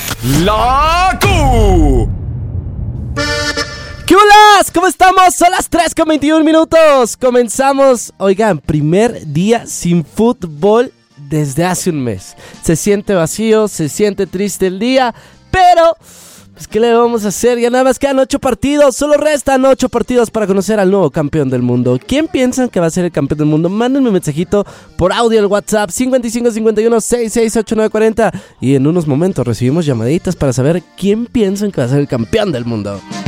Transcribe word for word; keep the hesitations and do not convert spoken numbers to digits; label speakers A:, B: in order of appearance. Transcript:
A: La Q.
B: ¿Qué hola? ¿Cómo estamos? Son las tres con veintiún minutos. Comenzamos, oigan, primer día sin fútbol desde hace un mes. Se siente vacío, se siente triste el día, pero pues ¿qué le vamos a hacer? Ya nada más quedan ocho partidos, solo restan ocho partidos para conocer al nuevo campeón del mundo. ¿Quién piensan que va a ser el campeón del mundo? Mándenme un mensajito por audio al WhatsApp cincuenta y cinco cincuenta y uno sesenta y seis ochenta y nueve cuarenta y en unos momentos recibimos llamaditas para saber quién piensan que va a ser el campeón del mundo.